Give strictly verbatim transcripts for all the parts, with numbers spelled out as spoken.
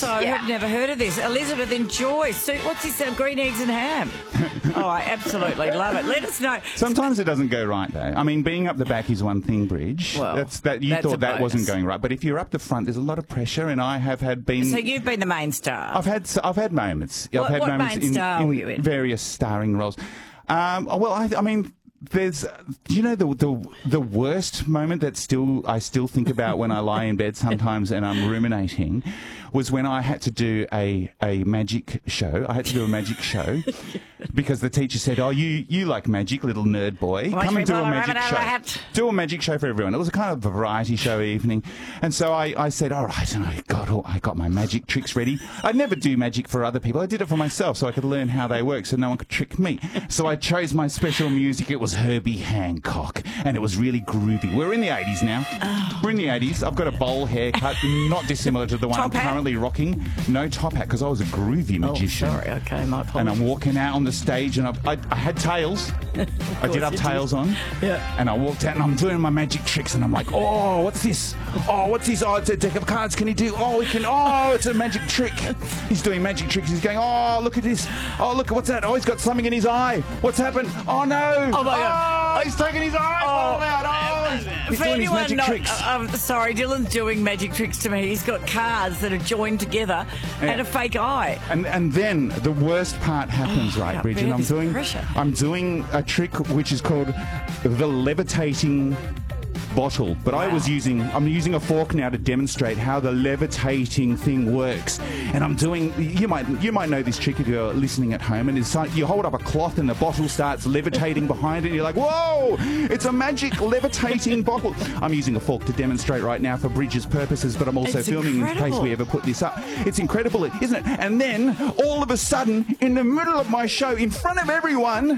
also Yeah. have never heard of this. Elizabeth, enjoy. So, what's this? Uh, green eggs and ham. Oh, I absolutely love it. Let us know. Sometimes it doesn't go right, though. I mean, being up the back is one thing, Bridge. Well, that's that you that's a thought that wasn't bonus. going right, but if you're up the front, there's a lot of pressure, and I have had been. So you've been the main star. I've had I've had moments. I've What- had what moments main in, star in were you in? various starring roles. Um, well, I, I mean, there's, do you know, the, the the worst moment that still I still think about when I lie in bed sometimes and I'm ruminating was when I had to do a, a magic show. I had to do a magic show because the teacher said, "Oh, you you like magic, little nerd boy. Watch Come me and do pull a a magic rabbit out of a show. hat." Do a magic show for everyone." It was a kind of a variety show evening, and so I, I said, "All right," and I got all, I got my magic tricks ready. I never do magic for other people. I did it for myself so I could learn how they work, so no one could trick me. So I chose my special music. It was Herbie Hancock, and it was really groovy. We're in the eighties now. We're in the eighties. I've got a bowl haircut, not dissimilar to the one Top I'm hat? currently rocking. No top hat because I was a groovy Oh, magician. sorry. Okay, my And apologies. I'm walking out on the stage, and I, I, I had tails. I did have you tails on. Yeah. And I walked out, and I'm doing my magic tricks, and I'm like, "Oh, what's this? Oh, what's this? Oh, it's a deck of cards. Can he do? Oh, he can. Oh, it's a magic trick. He's doing magic tricks. He's going, oh, look at this. Oh, look, what's that? Oh, he's got something in his eye. What's happened? Oh, no. Oh, my God. Oh, he's taking his eye all out. Oh, he's For doing his anyone magic not, tricks. uh, I'm sorry, Dylan's doing magic tricks to me. He's got cards that are joined together and a fake eye. And and then the worst part happens, right, can't Bridget? bear I'm this doing pressure. I'm doing a trick which is called the levitating bottle. But I was using I'm using a fork now to demonstrate how the levitating thing works. And I'm doing you might you might know this trick if you're listening at home, and it's like you hold up a cloth and the bottle starts levitating behind it, and you're like, whoa, it's a magic levitating bottle. I'm using a fork to demonstrate right now for Bridget's purposes, but I'm also It's filming in incredible. case we ever put this up. It's incredible, isn't it? And then, all of a sudden, in the middle of my show, in front of everyone,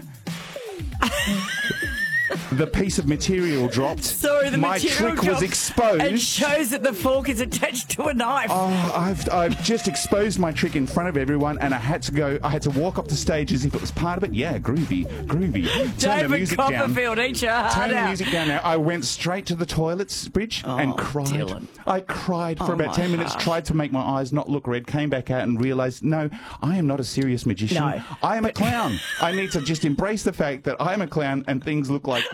the piece of material dropped. So the my material trick was dropped exposed. and shows that the fork is attached to a knife. Oh, I've, I've just exposed my trick in front of everyone, and I had to go. I had to walk up the stage as if it was part of it. Yeah, groovy, groovy. Turn the David music down. Copperfield, eat your heart Turn the out. music down now. I went straight to the toilets, Bridge, and Oh, cried. Dylan. I cried for Oh, about my ten minutes, heart. tried to make my eyes not look red, came back out and realised, no, I am not a serious magician. No. I am a clown. I need to just embrace the fact that I am a clown and things look like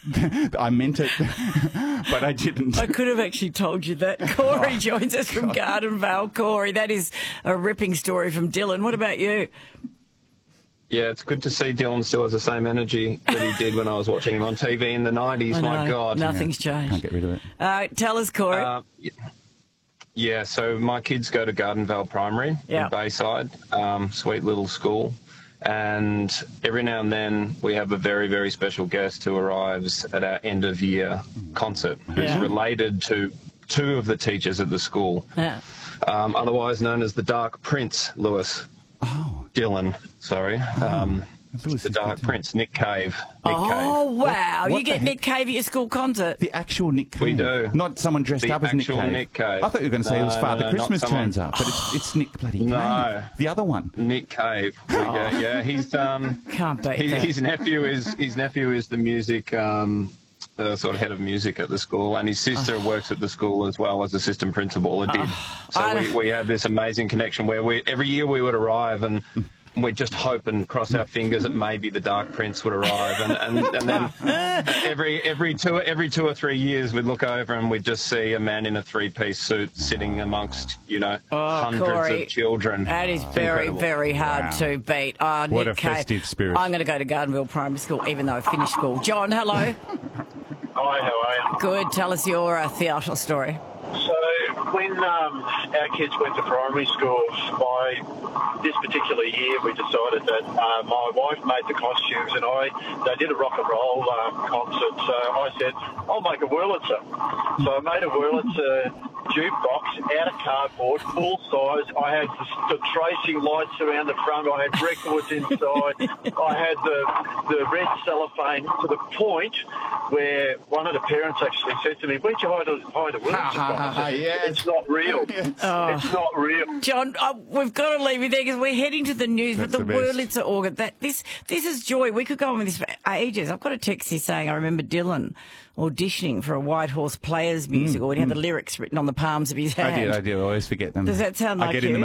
I meant it, but I didn't. I could have actually told you that. Corey joins us from Garden Vale. Corey, that is a ripping story from Dylan. What about you? Yeah, it's good to see Dylan still has the same energy that he did when I was watching him on T V in the nineties. I My know, God. Nothing's Can't changed. get rid of it. Uh, tell us, Corey. Uh, y- yeah, so my kids go to Garden Vale Primary Yeah. in Bayside, um, sweet little school. And every now and then we have a very, very special guest who arrives at our end of year concert who's Yeah. related to two of the teachers at the school, yeah. um, otherwise known as the Dark Prince, Lewis. Oh, Dylan, sorry. Um, Lewis the is Dark good too. Prince, Nick Cave. Nick Oh, wow. what you the get heck? Nick Cave at your school concert. the actual Nick Cave. We do. Not someone dressed The up as Nick actual Cave. Nick Cave. I thought you were going to say it was No, Father no, not Christmas someone- turns up, but it's, it's Nick bloody Cave. No. The other one. Nick Cave. We go- Yeah, he's um, Can't beat he, that. his nephew is his nephew is the music um, the sort of head of music at the school, and his sister works at the school as well as assistant principal, or did. So I- we, we have this amazing connection where we every year we would arrive and we'd just hope and cross our fingers that maybe the Dark Prince would arrive, and, and, and then every every two every two or three years we'd look over and we'd just see a man in a three-piece suit sitting amongst you know Oh, hundreds Corey, of children. That is It's very, incredible. very hard Wow. to beat. Oh, What Nick a Cave. festive spirit. I'm going to go to Gardenville Primary School, even though I finished school. John, hello. Hi, how are you? Good. Tell us your uh, theatre story. So, when um, our kids went to primary school, by this particular year, we decided that uh, my wife made the costumes and I, they did a rock and roll um, concert. So I said, I'll make a Wurlitzer. So I made a Wurlitzer jukebox out of cardboard, full size. I had the, the tracing lights around the front. I had records inside. I had the the red cellophane to the point where one of the parents actually said to me, "Where'd you hide a, hide a Wurlitzer from?" I said, yes. It's not real. It's not real. John, uh, we've got to leave you there because we're heading to the news. That's but the, the best. Wurlitzer organ, that this this is joy. We could go on with this for ages. I've got a text here saying I remember Dylan auditioning for a White Horse Players musical. He'd have the lyrics written on the palms of his I hand. did, I did. I always forget them. Does that sound I like get in you? the